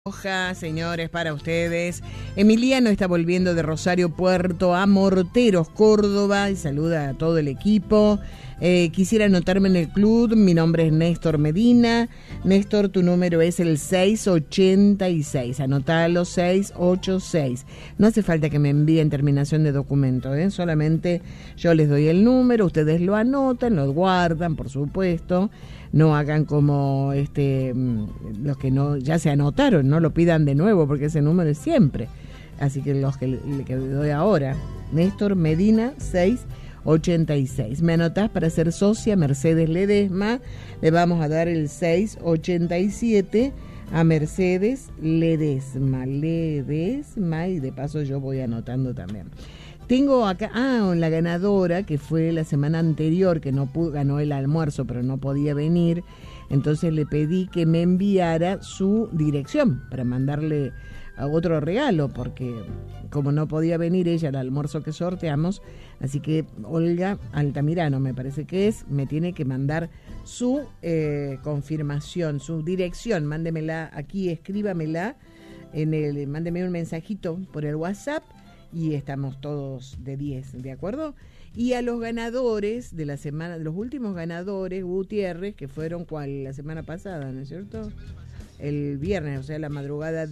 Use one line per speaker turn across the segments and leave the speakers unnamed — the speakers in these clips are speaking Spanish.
Hoja, señores, para ustedes. Emiliano está volviendo de Rosario Puerto a Morteros, Córdoba, y saluda a todo el equipo. Quisiera anotarme en el club. Mi nombre es Néstor Medina. Néstor, tu número es el 686. Anotalo, 686. No hace falta que me envíen terminación de documento, solamente yo les doy el número, ustedes lo anotan, lo guardan, por supuesto. No hagan como los que no ya se anotaron, no lo pidan de nuevo porque ese número es siempre. Así que los que le doy ahora, Néstor Medina 686. Me anotás para ser socia Mercedes Ledesma. Le vamos a dar el 687 a Mercedes Ledesma, y de paso yo voy anotando también. Tengo acá, la ganadora que fue la semana anterior, que no pudo, ganó el almuerzo, pero no podía venir. Entonces le pedí que me enviara su dirección para mandarle otro regalo, porque como no podía venir ella al almuerzo que sorteamos, así que Olga Altamirano, me parece que es, me tiene que mandar su confirmación, su dirección. Mándemela aquí, escríbamela, mándeme un mensajito por el WhatsApp. Y estamos todos de 10, ¿de acuerdo? Y a los ganadores de la semana, los últimos ganadores, Gutiérrez, que fueron la semana pasada, ¿no es cierto? El viernes, o sea, la madrugada,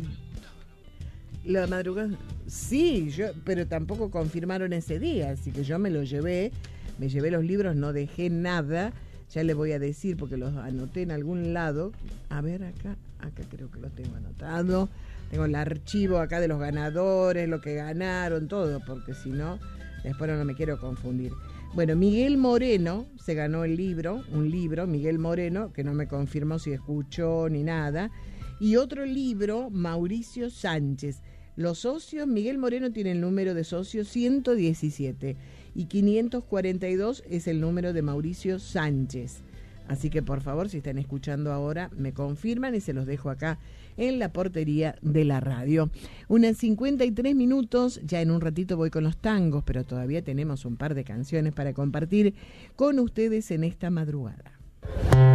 sí, pero tampoco confirmaron ese día, así que yo me llevé los libros, no dejé nada, ya le voy a decir porque los anoté en algún lado. A ver, acá creo que los tengo anotados. Tengo el archivo acá de los ganadores, lo que ganaron, todo, porque si no, después no me quiero confundir. Bueno, Miguel Moreno se ganó un libro, Miguel Moreno, que no me confirmó si escuchó ni nada. Y otro libro, Mauricio Sánchez. Los socios, Miguel Moreno tiene el número de socios 117 y 542 es el número de Mauricio Sánchez. Así que por favor, si están escuchando ahora, me confirman y se los dejo acá en la portería de la radio. Unas 53 minutos, ya en un ratito voy con los tangos, pero todavía tenemos un par de canciones para compartir con ustedes en esta madrugada.